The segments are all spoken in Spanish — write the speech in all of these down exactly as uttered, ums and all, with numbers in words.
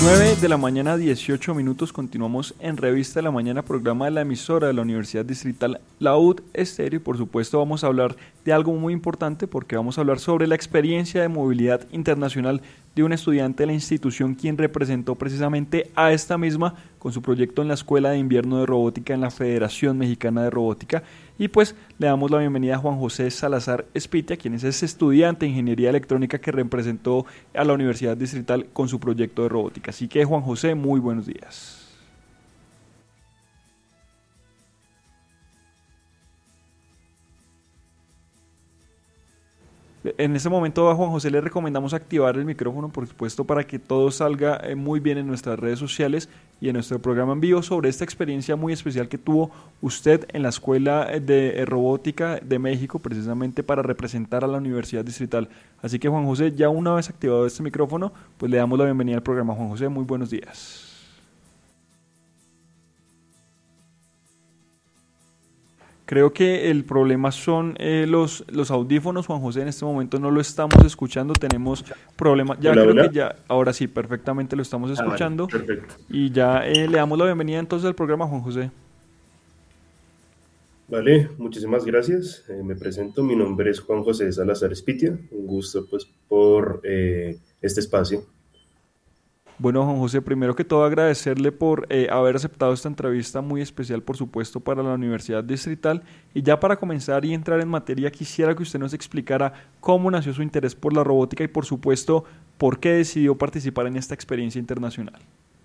nueve de la mañana, dieciocho minutos, continuamos en Revista de la Mañana, programa de la emisora de la Universidad Distrital La U D Estéreo, y por supuesto vamos a hablar de algo muy importante porque vamos a hablar sobre la experiencia de movilidad internacional de un estudiante de la institución quien representó precisamente a esta misma con su proyecto en la Escuela de Invierno de Robótica en la Federación Mexicana de Robótica. Y pues le damos la bienvenida a Juan José Salazar Espitia, quien es ese estudiante de Ingeniería Electrónica que representó a la Universidad Distrital con su proyecto de robótica. Así que Juan José, muy buenos días. En este momento a Juan José le recomendamos activar el micrófono, por supuesto, para que todo salga eh, muy bien en nuestras redes sociales y en nuestro programa en vivo sobre esta experiencia muy especial que tuvo usted en la Escuela de Robótica de México, precisamente para representar a la Universidad Distrital. Así que Juan José, ya una vez activado este micrófono, pues le damos la bienvenida al programa. Juan José, muy buenos días. Creo que el problema son eh, los, los audífonos, Juan José, en este momento no lo estamos escuchando, tenemos problemas, ya Hola, creo hola. que ya, ahora sí, perfectamente lo estamos Ah, vale, escuchando perfecto. y ya eh, le damos la bienvenida entonces al programa, Juan José. Vale, muchísimas gracias. Eh, me presento, mi nombre es Juan José Salazar Espitia. Un gusto pues por eh, este espacio. Bueno, Juan José, primero que todo agradecerle por eh, haber aceptado esta entrevista muy especial, por supuesto, para la Universidad Distrital. Y ya para comenzar y entrar en materia, quisiera que usted nos explicara cómo nació su interés por la robótica y, por supuesto, por qué decidió participar en esta experiencia internacional.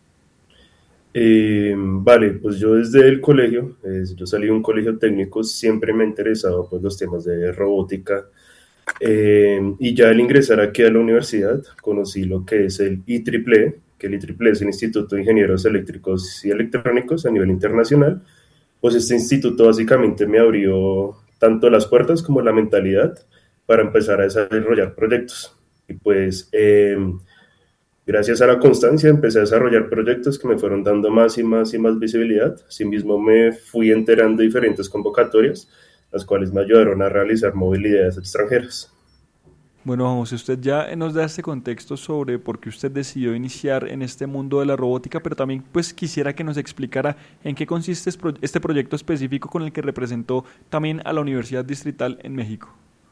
Eh, vale, pues yo desde el colegio, eh, yo salí de un colegio técnico, siempre me ha interesado pues los temas de robótica. Eh, y ya al ingresar aquí a la universidad, conocí lo que es el I E E E, que el I E E E es el Instituto de Ingenieros Eléctricos y Electrónicos a nivel internacional. Pues este instituto básicamente me abrió tanto las puertas como la mentalidad para empezar a desarrollar proyectos. Y pues eh, gracias a la constancia empecé a desarrollar proyectos que me fueron dando más y más y más visibilidad. Asimismo me fui enterando de diferentes convocatorias, las cuales me ayudaron a realizar movilidades extranjeras. Bueno, Juan José, usted ya nos da este contexto sobre por qué usted decidió iniciar en este mundo de la robótica, pero también pues quisiera que nos explicara en qué consiste este proyecto específico con el que representó también a la Universidad Distrital en México.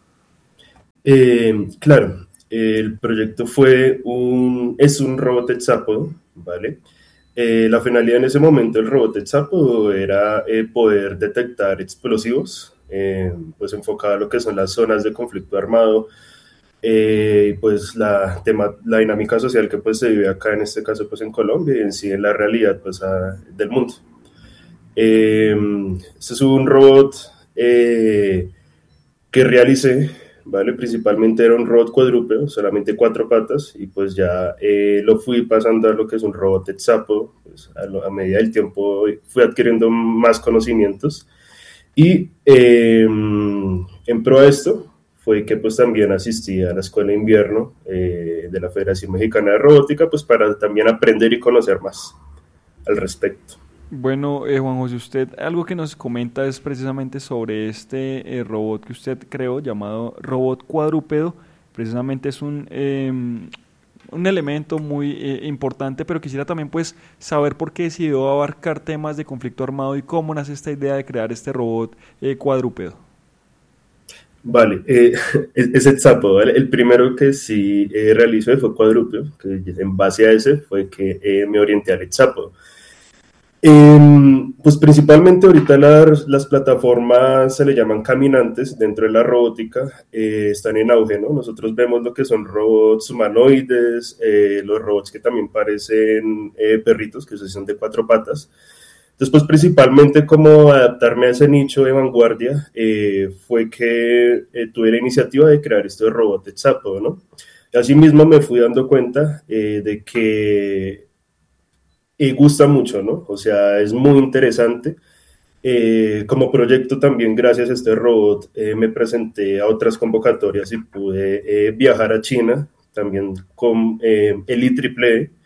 Eh, claro, el proyecto fue un, es un robot hexápodo, ¿vale? Eh, la finalidad en ese momento del robot hexápodo era eh, poder detectar explosivos, eh, pues enfocado a lo que son las zonas de conflicto armado, eh, pues la, tema, la dinámica social que pues se vive acá, en este caso pues en Colombia y en sí en la realidad pues a, del mundo. Eh, este es un robot eh, que realicé, ¿vale? Principalmente era un robot cuadrúpedo, solamente cuatro patas, y pues ya eh, lo fui pasando a lo que es un robot hexápodo, pues a, lo, a medida del tiempo fui adquiriendo más conocimientos, y eh, en pro de esto fue que pues también asistí a la Escuela de Invierno eh, de la Federación Mexicana de Robótica, pues para también aprender y conocer más al respecto. Bueno, eh, Juan José, usted algo que nos comenta es precisamente sobre este eh, robot que usted creó llamado robot cuadrúpedo. Precisamente es un, eh, un elemento muy eh, importante, pero quisiera también pues saber por qué decidió abarcar temas de conflicto armado y cómo nace esta idea de crear este robot eh, cuadrúpedo. Vale, eh, es el sapo, ¿vale? El primero que sí eh, realicé fue cuadrúpedo, que en base a ese fue que eh, me orienté al sapo. Eh, pues principalmente ahorita las, las, plataformas se le llaman caminantes dentro de la robótica, eh, están en auge, ¿no? Nosotros vemos lo que son robots humanoides, eh, los robots que también parecen eh, perritos, que son de cuatro patas. Entonces, pues principalmente como adaptarme a ese nicho de vanguardia eh, fue que eh, tuve la iniciativa de crear este robot de Zapo, ¿no? Asimismo me fui dando cuenta eh, de que eh, gusta mucho, ¿no? O sea, es muy interesante. Eh, como proyecto también, gracias a este robot, eh, me presenté a otras convocatorias y pude eh, viajar a China, también con eh, el I E E E.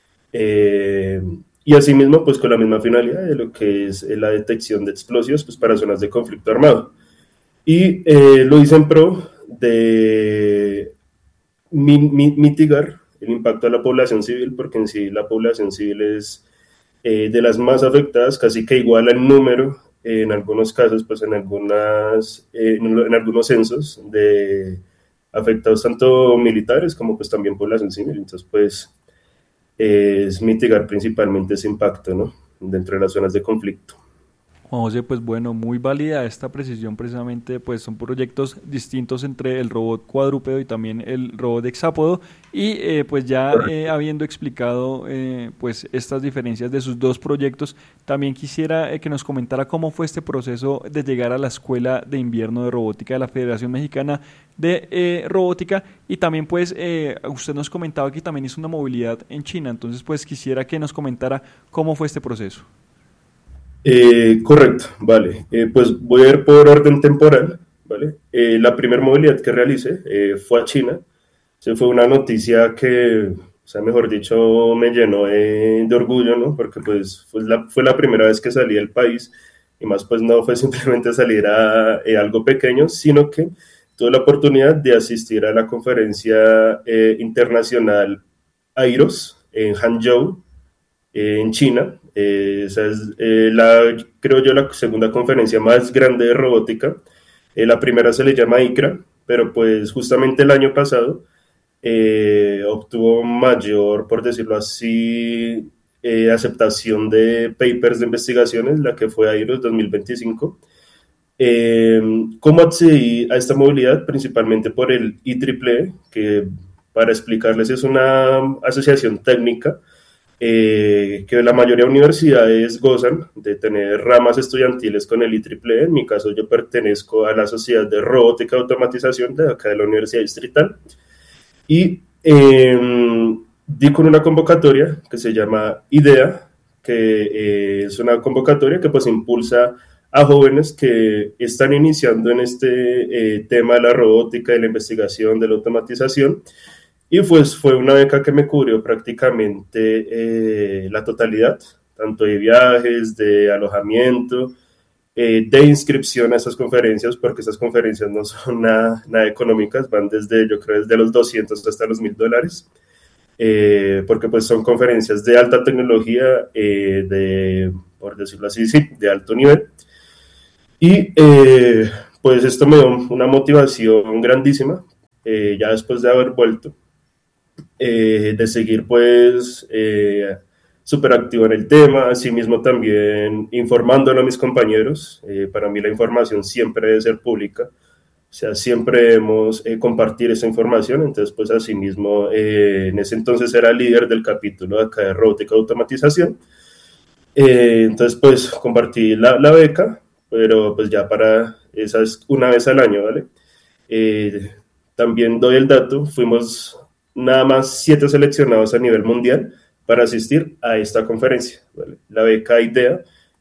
Eh, y asimismo, pues con la misma finalidad de lo que es eh, la detección de explosivos pues, para zonas de conflicto armado. Y eh, lo hice en pro de mi, mi, mitigar el impacto a la población civil, porque en sí la población civil es eh, de las más afectadas, casi que igual en número, eh, en algunos casos, pues en, algunas, eh, en, en algunos censos de afectados tanto militares como pues también población civil. Entonces, pues eh, es mitigar principalmente ese impacto, ¿no?, dentro de las zonas de conflicto. Juan José, pues bueno, muy válida esta precisión precisamente, pues son proyectos distintos entre el robot cuadrúpedo y también el robot hexápodo y eh, pues ya eh, habiendo explicado eh, pues estas diferencias de sus dos proyectos, también quisiera eh, que nos comentara cómo fue este proceso de llegar a la Escuela de Invierno de Robótica de la Federación Mexicana de eh, Robótica y también pues eh, usted nos comentaba que también hizo una movilidad en China, entonces pues quisiera que nos comentara cómo fue este proceso. Eh, correcto, vale. Eh, pues voy a ir por orden temporal, ¿vale? Eh, la primera movilidad que realicé eh, fue a China. Se fue una noticia que, o sea, mejor dicho, me llenó de, de orgullo, ¿no? Porque pues fue la, fue la primera vez que salí del país y más pues no fue simplemente salir a eh, algo pequeño, sino que tuve la oportunidad de asistir a la conferencia eh, internacional AIROS en Hangzhou, eh, en China. Eh, esa es, eh, la, creo yo, la segunda conferencia más grande de robótica. Eh, la primera se le llama ICRA, pero pues justamente el año pasado eh, obtuvo mayor, por decirlo así, eh, aceptación de papers de investigaciones, la que fue AIROS dos mil veinticinco. Eh, ¿Cómo accedí a esta movilidad? Principalmente por el I triple E, que para explicarles es una asociación técnica eh, que la mayoría de universidades gozan de tener ramas estudiantiles con el I triple E. En mi caso, yo pertenezco a la Sociedad de Robótica y Automatización de acá de la Universidad Distrital y eh, di con una convocatoria que se llama IDEA, que eh, es una convocatoria que pues impulsa a jóvenes que están iniciando en este eh, tema de la robótica, de la investigación, de la automatización. Y pues fue una beca que me cubrió prácticamente eh, la totalidad, tanto de viajes, de alojamiento, eh, de inscripción a esas conferencias, porque esas conferencias no son nada, nada económicas, van desde, yo creo, desde los doscientos hasta los mil dólares, eh, porque pues son conferencias de alta tecnología, eh, de, por decirlo así, sí, de alto nivel. Y eh, pues esto me dio una motivación grandísima, eh, ya después de haber vuelto. Eh, de seguir pues eh, súper activo en el tema, asimismo también informándolo a mis compañeros. Eh, para mí la información siempre debe ser pública, o sea, siempre debemos eh, compartir esa información. Entonces pues asimismo eh, en ese entonces era líder del capítulo de acá de robótica y automatización. Eh, entonces pues compartí la, la beca, pero pues ya para esa es una vez al año, ¿vale? Eh, también doy el dato, fuimos nada más siete seleccionados a nivel mundial para asistir a esta conferencia, ¿vale? La beca IDEA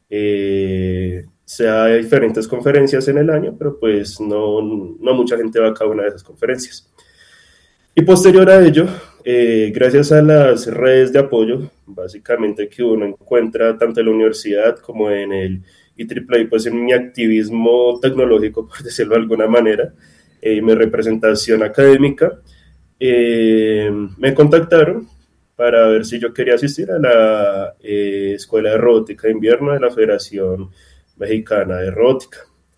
eh, se da diferentes conferencias en el año, pero pues no, no mucha gente va a cada una de esas conferencias. Y posterior a ello, eh, gracias a las redes de apoyo, básicamente que uno encuentra tanto en la universidad como en el I triple A, pues en mi activismo tecnológico, por decirlo de alguna manera, eh, mi representación académica, eh, me contactaron para ver si yo quería asistir a la eh, Escuela de Robótica de Invierno de la Federación Mexicana de Robótica.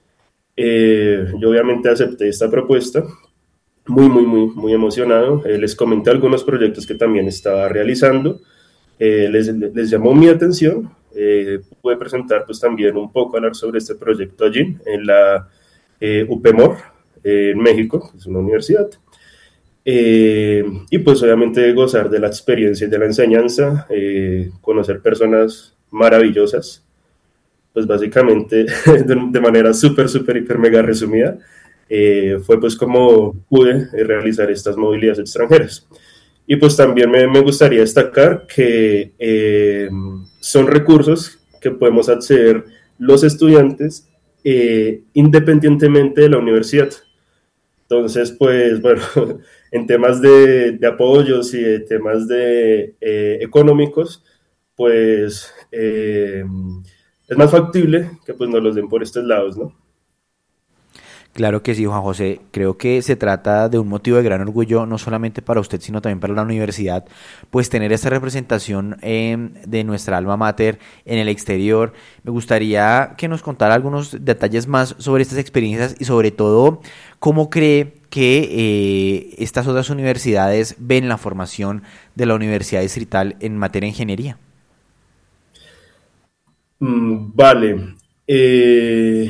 Eh, yo obviamente acepté esta propuesta, muy, muy, muy, muy emocionado. Eh, les comenté algunos proyectos que también estaba realizando, eh, les, les llamó mi atención. Eh, pude presentar pues también un poco, hablar sobre este proyecto allí en la eh, U P M O R, eh, en México, que es una universidad. Eh, y pues obviamente gozar de la experiencia y de la enseñanza, eh, conocer personas maravillosas, pues básicamente de, de manera súper, súper, hiper, mega resumida, eh, fue pues como pude realizar estas movilidades extranjeras. Y pues también me, me gustaría destacar que eh, son recursos que podemos acceder los estudiantes eh, independientemente de la universidad. Entonces, pues, bueno, en temas de, de apoyos y de temas de, eh, económicos, pues eh, es más factible que pues nos los den por estos lados, ¿no? Claro que sí, Juan José. Creo que se trata de un motivo de gran orgullo, no solamente para usted, sino también para la universidad, pues tener esta representación eh, de nuestra alma mater en el exterior. Me gustaría que nos contara algunos detalles más sobre estas experiencias y sobre todo cómo cree que eh, estas otras universidades ven la formación de la Universidad Distrital en materia de ingeniería. Mm, vale. Eh,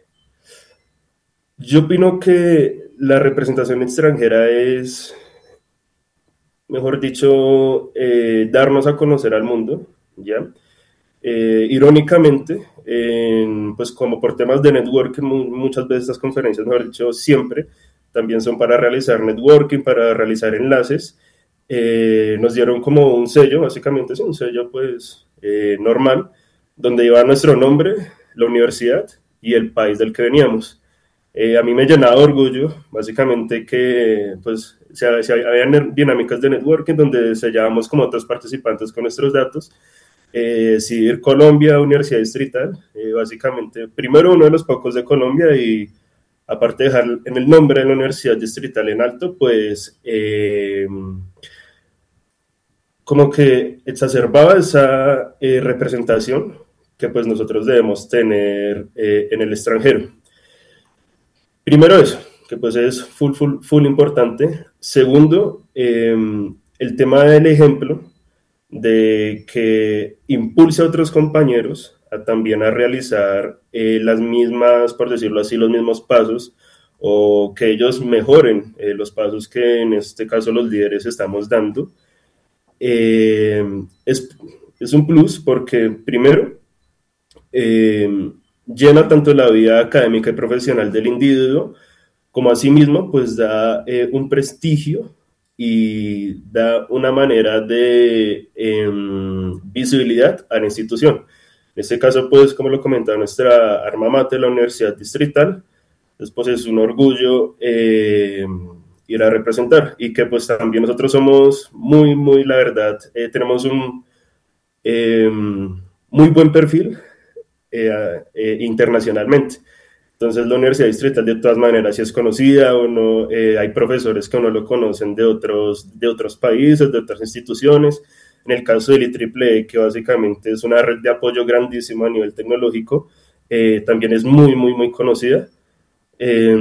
yo opino que la representación extranjera es, mejor dicho, eh, darnos a conocer al mundo, ¿ya? Eh, irónicamente, en, pues como por temas de networking, mu- muchas veces estas conferencias, mejor dicho, siempre, también son para realizar networking, para realizar enlaces. Eh, nos dieron como un sello, básicamente es un sello pues eh, normal, donde iba nuestro nombre, la universidad y el país del que veníamos. Eh, a mí me llenaba de orgullo, básicamente que pues se, se, había dinámicas de networking donde sellábamos como otros participantes con nuestros datos. Eh, decidir Colombia, Universidad Distrital, eh, básicamente, primero uno de los pocos de Colombia y aparte de dejar en el nombre de la Universidad Distrital en alto, pues eh, como que exacerbaba esa eh, representación que pues nosotros debemos tener eh, en el extranjero. Primero eso, que pues es full, full, full importante. Segundo, eh, el tema del ejemplo, de que impulse a otros compañeros a también a realizar eh, las mismas, por decirlo así, los mismos pasos o que ellos mejoren eh, los pasos que en este caso los líderes estamos dando. Eh, es, es un plus porque primero eh, llena tanto la vida académica y profesional del individuo como asimismo pues da eh, un prestigio y da una manera de eh, visibilidad a la institución. En este caso, pues, como lo comentaba nuestra alma mater, la Universidad Distrital, después es un orgullo eh, ir a representar y que pues también nosotros somos muy, muy, la verdad, eh, tenemos un eh, muy buen perfil eh, eh, internacionalmente. Entonces la Universidad Distrital de todas maneras sí es conocida, uno, eh, hay profesores que no lo conocen de otros, de otros países, de otras instituciones. En el caso del I triple E, que básicamente es una red de apoyo grandísima a nivel tecnológico, eh, también es muy, muy, muy conocida. Eh,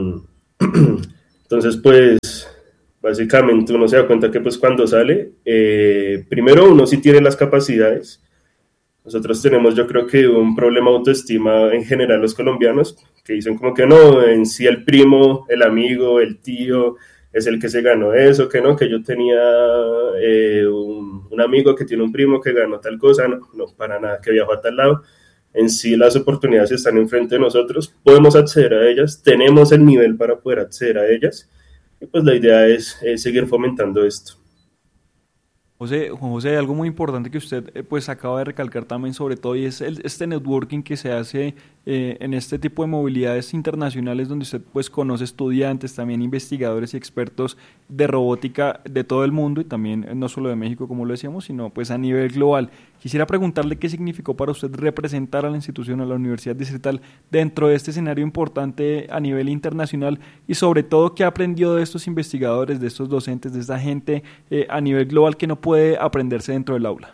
entonces, pues, básicamente uno se da cuenta que pues cuando sale, eh, primero uno sí tiene las capacidades. Nosotros tenemos, yo creo que un problema de autoestima en general los colombianos, que dicen como que no, en sí el primo, el amigo, el tío es el que se ganó eso, que no, que yo tenía eh, un, un amigo que tiene un primo que ganó tal cosa, no, no, para nada, que viajó a tal lado. En sí las oportunidades están enfrente de nosotros, podemos acceder a ellas, tenemos el nivel para poder acceder a ellas, y pues la idea es, es seguir fomentando esto. José, Juan José, hay algo muy importante que usted eh, pues acaba de recalcar también sobre todo y es el, este networking que se hace eh, en este tipo de movilidades internacionales donde usted pues conoce estudiantes, también investigadores y expertos de robótica de todo el mundo y también eh, no solo de México como lo decíamos, sino pues a nivel global. Quisiera preguntarle qué significó para usted representar a la institución, a la Universidad Distrital dentro de este escenario importante a nivel internacional y sobre todo qué aprendió de estos investigadores, de estos docentes, de esta gente eh, a nivel global que no puede aprenderse dentro del aula.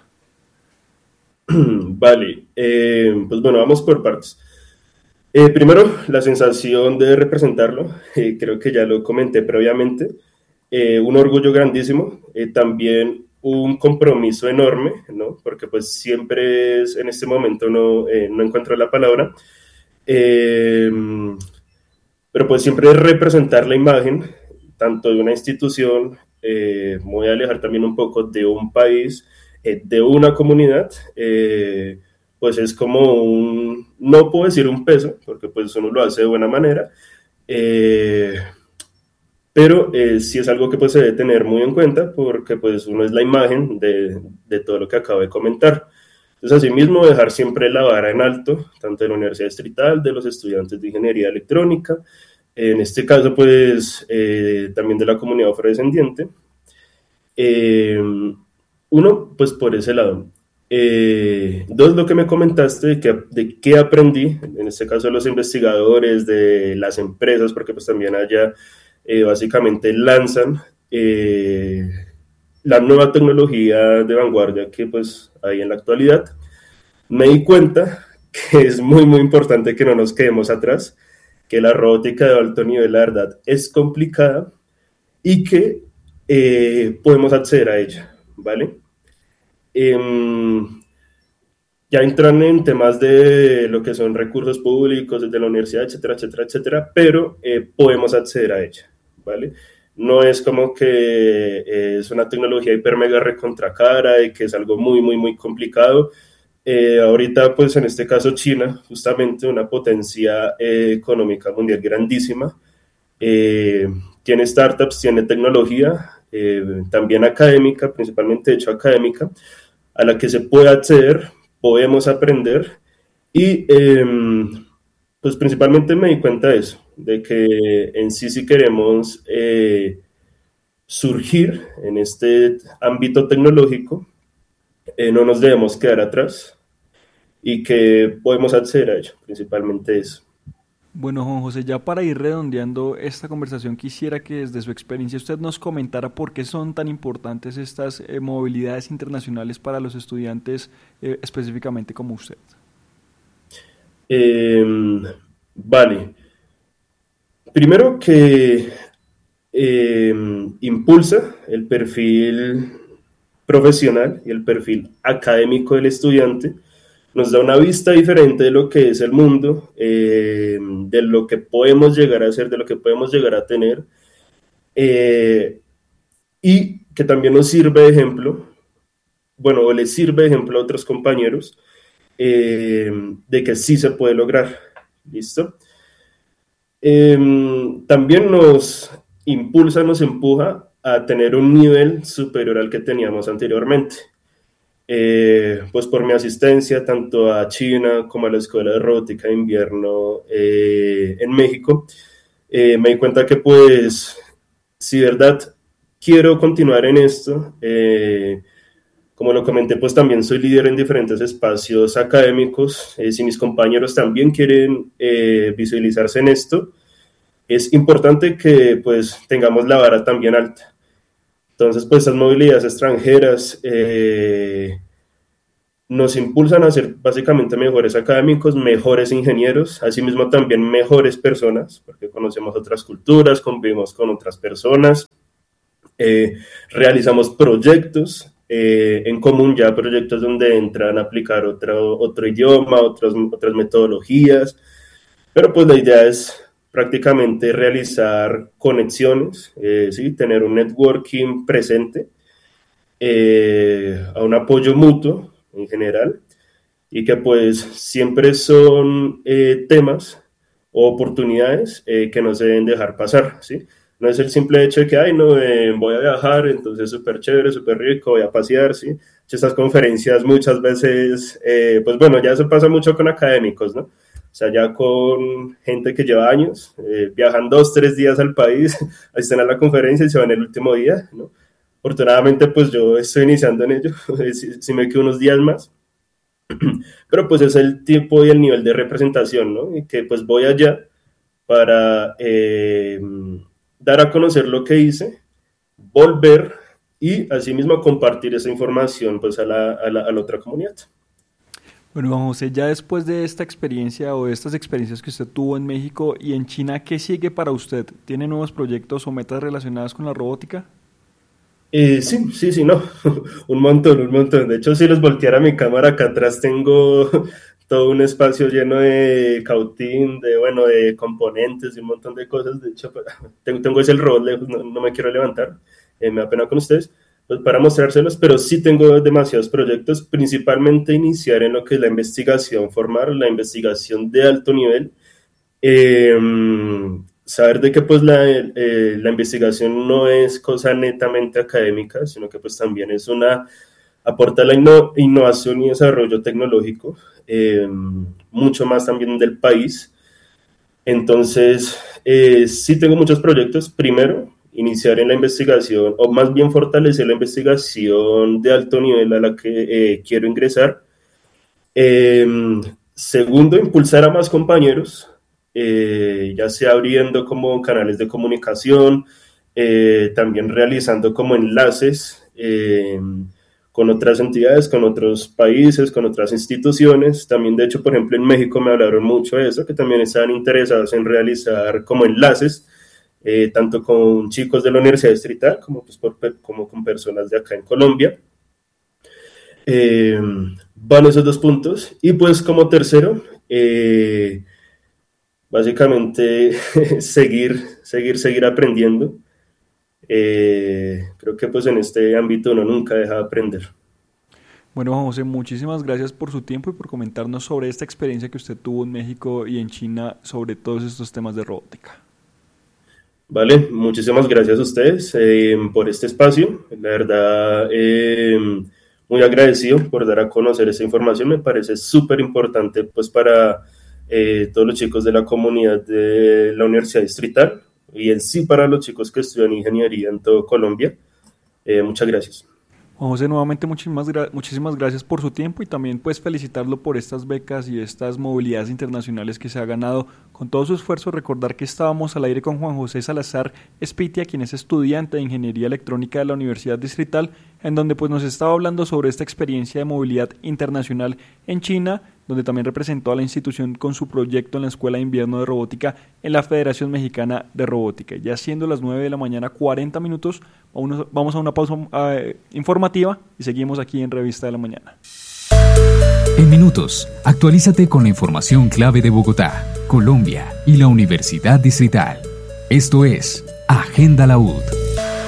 Vale, eh, pues bueno, vamos por partes. Eh, primero, la sensación de representarlo, eh, creo que ya lo comenté previamente, eh, un orgullo grandísimo, eh, también un compromiso enorme, ¿no? Porque pues siempre es, en este momento no, eh, no encuentro la palabra, eh, pero pues siempre es representar la imagen, tanto de una institución, eh, me voy a alejar también un poco de un país, eh, de una comunidad, eh, pues es como un, no puedo decir un peso, porque pues uno lo hace de buena manera, eh, pero eh, sí es algo que pues se debe tener muy en cuenta, porque pues uno es la imagen de, de todo lo que acabo de comentar. Entonces, asimismo, dejar siempre la vara en alto, tanto de la Universidad Distrital, de los estudiantes de Ingeniería Electrónica, en este caso, pues, eh, también de la comunidad afrodescendiente. Eh, uno, pues, por ese lado. Eh, dos, lo que me comentaste de, que, de qué aprendí, en este caso de los investigadores, de las empresas, porque pues también allá eh, básicamente lanzan eh, la nueva tecnología de vanguardia que pues hay en la actualidad. Me di cuenta que es muy muy importante que no nos quedemos atrás, que la robótica de alto nivel, la verdad, es complicada y que eh, podemos acceder a ella, ¿vale? Eh, ya entran en temas de lo que son recursos públicos desde la universidad, etcétera, etcétera, etcétera, pero eh, podemos acceder a ella, ¿vale? No es como que eh, es una tecnología hiper mega recontra cara y que es algo muy, muy, muy complicado. Eh, ahorita, pues en este caso China, justamente una potencia eh, económica mundial grandísima, eh, tiene startups, tiene tecnología, eh, también académica, principalmente de hecho académica, a la que se puede acceder, podemos aprender y eh, pues principalmente me di cuenta de eso, de que en sí si queremos eh, surgir en este ámbito tecnológico, eh, no nos debemos quedar atrás y que podemos acceder a ello, principalmente eso. Bueno, Juan José, ya para ir redondeando esta conversación, quisiera que desde su experiencia usted nos comentara por qué son tan importantes estas eh, movilidades internacionales para los estudiantes, eh, específicamente como usted. Eh, vale. Primero que eh, impulsa el perfil profesional y el perfil académico del estudiante, nos da una vista diferente de lo que es el mundo, eh, de lo que podemos llegar a hacer, de lo que podemos llegar a tener, eh, y que también nos sirve de ejemplo, bueno, o les sirve de ejemplo a otros compañeros, eh, de que sí se puede lograr, ¿listo? Eh, también nos impulsa, nos empuja a tener un nivel superior al que teníamos anteriormente. Eh, pues por mi asistencia tanto a China como a la Escuela de Robótica de Invierno eh, en México, eh, me di cuenta que pues si de verdad quiero continuar en esto, eh, como lo comenté, pues también soy líder en diferentes espacios académicos, eh, si mis compañeros también quieren eh, visualizarse en esto, es importante que pues tengamos la vara también alta. Entonces, pues estas movilidades extranjeras eh, nos impulsan a ser básicamente mejores académicos, mejores ingenieros, asimismo también mejores personas, porque conocemos otras culturas, convivimos con otras personas, eh, realizamos proyectos eh, en común, ya proyectos donde entran a aplicar otro, otro idioma, otras, otras metodologías, pero pues la idea es prácticamente realizar conexiones, eh, ¿sí? Tener un networking presente, eh, a un apoyo mutuo en general, y que pues siempre son eh, temas o oportunidades eh, que no se deben dejar pasar, ¿sí? No es el simple hecho de que, ay, no, eh, voy a viajar, entonces súper chévere, súper rico, voy a pasear, ¿sí? Estas conferencias muchas veces, eh, pues bueno, ya se pasa mucho con académicos, ¿no? O sea, ya con gente que lleva años, eh, viajan dos, tres días al país, asisten a la conferencia y se van el último día, ¿no? Afortunadamente, pues yo estoy iniciando en ello, si, si me quedo unos días más, pero pues es el tipo y el nivel de representación, ¿no? Y que pues voy allá para eh, dar a conocer lo que hice, volver y asimismo compartir esa información pues a la, a la, a la otra comunidad. Bueno, Juan José, ya después de esta experiencia o de estas experiencias que usted tuvo en México y en China, ¿qué sigue para usted? ¿Tiene nuevos proyectos o metas relacionadas con la robótica? Eh, sí, sí, sí, no, un montón, un montón. De hecho, si les volteara mi cámara acá atrás, tengo todo un espacio lleno de cautín, de, bueno, de componentes y un montón de cosas. De hecho, tengo, tengo ese robot lejos, no, no me quiero levantar, eh, me da pena con ustedes, pues para mostrárselos, pero sí tengo demasiados proyectos, principalmente iniciar en lo que es la investigación formal, la investigación de alto nivel, eh, saber de que pues la, eh, la investigación no es cosa netamente académica, sino que pues también es una, aporta la inno, innovación y desarrollo tecnológico, eh, mucho más también del país. Entonces, eh, sí tengo muchos proyectos. Primero, iniciar en la investigación, o más bien fortalecer la investigación de alto nivel a la que eh, quiero ingresar. Eh, segundo, impulsar a más compañeros, eh, ya sea abriendo como canales de comunicación, eh, también realizando como enlaces eh, con otras entidades, con otros países, con otras instituciones. También, de hecho, por ejemplo, en México me hablaron mucho de eso, que también estaban interesados en realizar como enlaces, eh, tanto con chicos de la Universidad Distrital como, pues, por, como con personas de acá en Colombia. Eh, van esos dos puntos. Y pues como tercero, eh, básicamente seguir, seguir, seguir aprendiendo. Eh, creo que pues en este ámbito uno nunca deja de aprender. Bueno, Juan José, muchísimas gracias por su tiempo y por comentarnos sobre esta experiencia que usted tuvo en México y en China sobre todos estos temas de robótica. Vale, muchísimas gracias a ustedes eh, por este espacio. La verdad, eh, muy agradecido por dar a conocer esta información. Me parece súper importante pues para eh, todos los chicos de la comunidad de la Universidad Distrital y en sí para los chicos que estudian ingeniería en todo Colombia. Eh, muchas gracias. Juan José, nuevamente muchísimas, gra- muchísimas gracias por su tiempo y también pues felicitarlo por estas becas y estas movilidades internacionales que se ha ganado con todo su esfuerzo. Recordar que estábamos al aire con Juan José Salazar Espitia, quien es estudiante de Ingeniería Electrónica de la Universidad Distrital, en donde pues nos estaba hablando sobre esta experiencia de movilidad internacional en China, donde también representó a la institución con su proyecto en la Escuela de Invierno de Robótica en la Federación Mexicana de Robótica. Ya siendo las nueve de la mañana, cuarenta minutos, vamos a una pausa uh, informativa y seguimos aquí en Revista de la Mañana. En minutos, actualízate con la información clave de Bogotá, Colombia y la Universidad Distrital. Esto es Agenda La U D.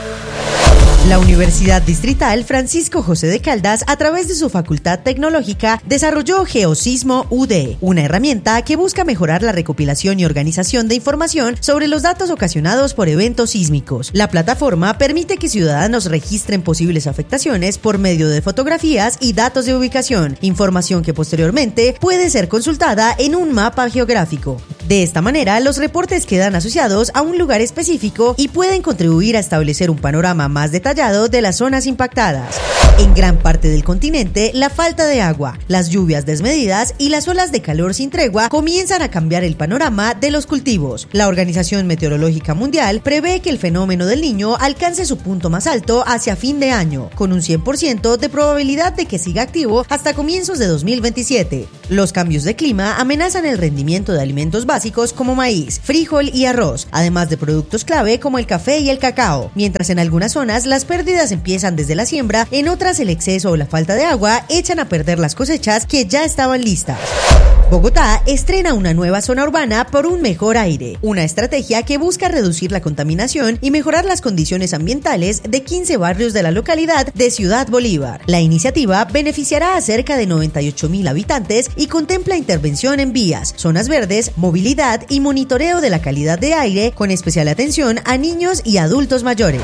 La Universidad Distrital Francisco José de Caldas, a través de su Facultad Tecnológica, desarrolló Geosismo U D, una herramienta que busca mejorar la recopilación y organización de información sobre los datos ocasionados por eventos sísmicos. La plataforma permite que ciudadanos registren posibles afectaciones por medio de fotografías y datos de ubicación, información que posteriormente puede ser consultada en un mapa geográfico. De esta manera, los reportes quedan asociados a un lugar específico y pueden contribuir a establecer un panorama más detallado de las zonas impactadas. En gran parte del continente, la falta de agua, las lluvias desmedidas y las olas de calor sin tregua comienzan a cambiar el panorama de los cultivos. La Organización Meteorológica Mundial prevé que el fenómeno del Niño alcance su punto más alto hacia fin de año, con un cien por ciento de probabilidad de que siga activo hasta comienzos de dos mil veintisiete. Los cambios de clima amenazan el rendimiento de alimentos básicos como maíz, frijol y arroz, además de productos clave como el café y el cacao, mientras en algunas zonas las pérdidas empiezan desde la siembra, en otras el exceso o la falta de agua echan a perder las cosechas que ya estaban listas. Bogotá estrena una nueva zona urbana por un mejor aire, una estrategia que busca reducir la contaminación y mejorar las condiciones ambientales de quince barrios de la localidad de Ciudad Bolívar. La iniciativa beneficiará a cerca de noventa y ocho mil habitantes y contempla intervención en vías, zonas verdes, movilidad y monitoreo de la calidad de aire, con especial atención a niños y adultos mayores.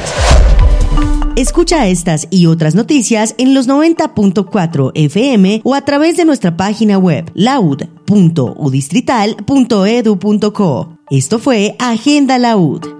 Escucha estas y otras noticias en los noventa punto cuatro F M o a través de nuestra página web laud punto udistrital punto edu punto co. Esto fue Agenda La U D.